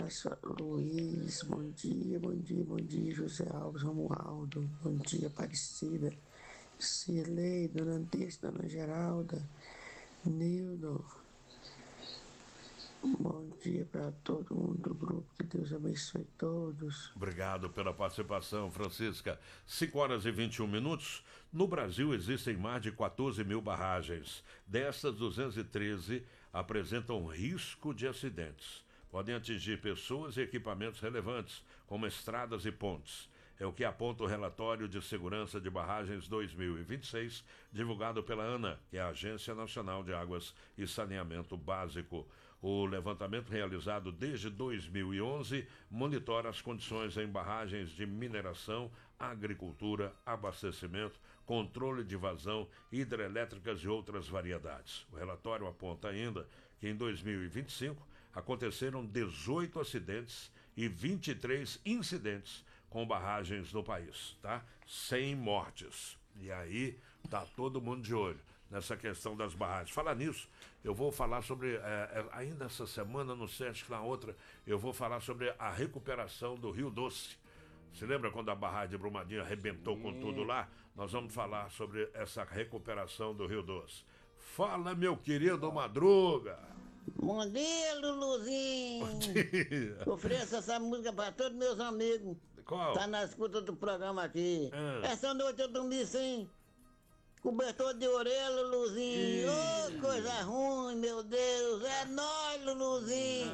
Márcia Luiz, bom dia, José Alves Romualdo, bom dia, Aparecida, Cirlei, Dona Andressa, Dona Geralda, Nildo, bom dia para todo mundo do grupo, que Deus abençoe todos. Obrigado pela participação, Francisca. 5 horas e 21 minutos. No Brasil existem mais de 14 mil barragens. Dessas, 213 apresentam risco de acidentes. Podem atingir pessoas e equipamentos relevantes, como estradas e pontes. É o que aponta o relatório de segurança de barragens 2026, divulgado pela ANA, que é a Agência Nacional de Águas e Saneamento Básico. O levantamento realizado desde 2011 monitora as condições em barragens de mineração, agricultura, abastecimento, controle de vazão, hidrelétricas e outras variedades. O relatório aponta ainda que em 2025 aconteceram 18 acidentes e 23 incidentes com barragens no país, tá? 100 mortes. E aí tá todo mundo de olho nessa questão das barragens. Falar nisso, eu vou falar sobre, ainda essa semana, não sei, acho que na outra, eu vou falar sobre a recuperação do Rio Doce. Você lembra quando a barragem de Brumadinho arrebentou com tudo lá? Nós vamos falar sobre essa recuperação do Rio Doce. Fala, meu querido Madruga! Bom dia, Luluzinho! Bom dia! Ofereço essa música para todos meus amigos. Qual? Tá na escuta do programa aqui. Ah. Essa noite eu dormi sem cobertor de orelha, Luluzinho. Ô, coisa ruim, meu Deus. É nóis, Luluzinho.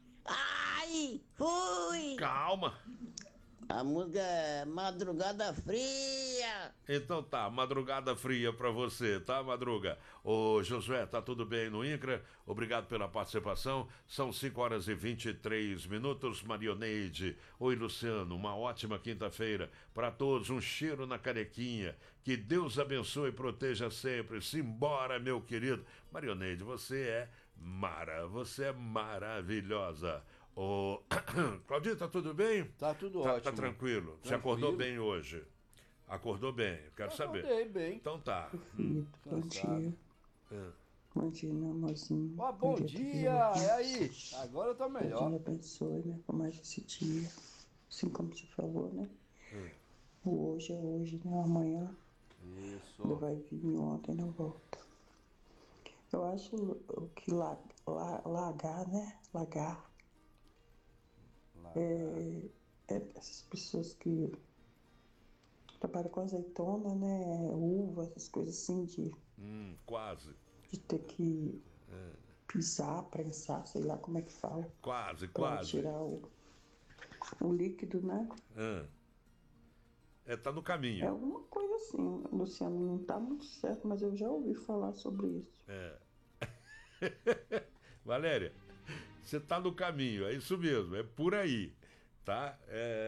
Ai, fui! Calma! A música é Madrugada Fria. Então tá, madrugada fria pra você, tá, Madruga? Ô, Josué, tá tudo bem no INCRA? Obrigado pela participação. São 5 horas e 23 minutos. Marioneide, oi, Luciano, uma ótima quinta-feira para todos. Um cheiro na carequinha. Que Deus abençoe e proteja sempre. Simbora, meu querido. Marioneide, você é maravilhosa. Ô, Claudinho, tá tudo bem? Tá tudo ótimo. Tá tranquilo. Você acordou bem hoje? Acordou bem? Eu quero saber. Acordei bem. Então tá. Bom dia. Bom dia, meu amorzinho. Ó, bom dia! É aí, agora eu tô Deus melhor. abençoe, né, por mais esse dia. Assim como você falou, né? O hoje é hoje, né? Amanhã ele Isso. vai vir, ontem não volta. Eu acho que lagar, né? Lagar. Essas pessoas que trabalham com azeitona, né? Uva, essas coisas assim, Quase. de ter que pisar, prensar, sei lá como é que fala. Quase. Pra tirar o líquido, né? Tá no É caminho. alguma coisa assim, Luciano, não tá muito certo, mas eu já ouvi falar sobre isso. Valéria, você tá no caminho, é isso mesmo, é por aí, tá?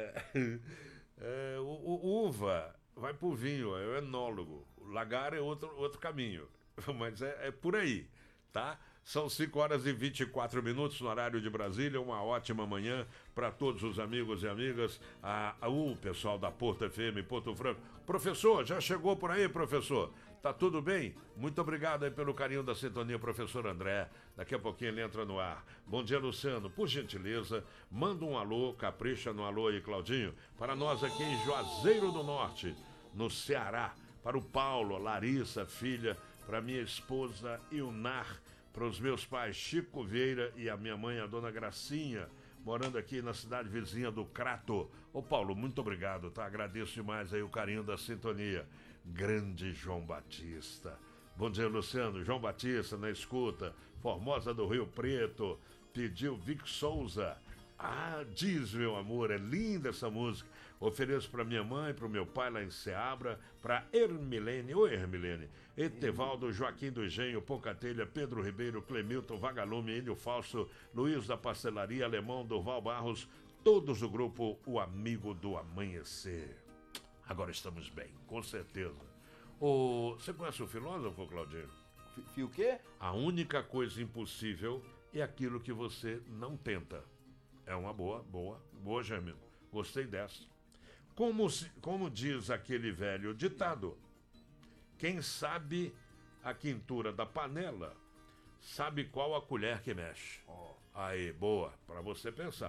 O uva vai pro vinho, é o enólogo. O lagar é outro caminho, mas é por aí, tá? São 5 horas e 24 minutos no horário de Brasília. Uma ótima manhã para todos os amigos e amigas. O pessoal da Porto FM, Porto Franco. Professor, já chegou por aí, professor? Tá tudo bem? Muito obrigado aí pelo carinho da sintonia, professor André. Daqui a pouquinho ele entra no ar. Bom dia, Luciano. Por gentileza, manda um alô, capricha no alô aí, Claudinho, para nós aqui em Juazeiro do Norte, no Ceará. Para o Paulo, Larissa, filha, para minha esposa Ilnar, para os meus pais Chico Vieira e a minha mãe, a dona Gracinha, morando aqui na cidade vizinha do Crato. Ô Paulo, muito obrigado, tá? Agradeço demais aí o carinho da sintonia. Grande João Batista. Bom dia, Luciano. João Batista na escuta. Formosa do Rio Preto. Pediu Vic Souza. Diz, meu amor, é linda essa música. Ofereço para minha mãe, para o meu pai lá em Ceabra, para Hermilene, oi Hermilene, Etevaldo, Joaquim do Engenho, Pocatelha, Pedro Ribeiro, Clemilton, Vagalume, Enio Fausto, Luiz da Pastelaria, Alemão, Durval Barros, todos do grupo O Amigo do Amanhecer. Agora estamos bem, com certeza. Você conhece o filósofo, Claudinho? O quê? A única coisa impossível é aquilo que você não tenta. É uma boa, Germino. Gostei dessa. Como diz aquele velho ditado, quem sabe a quintura da panela, sabe qual a colher que mexe. Aí, boa, para você pensar.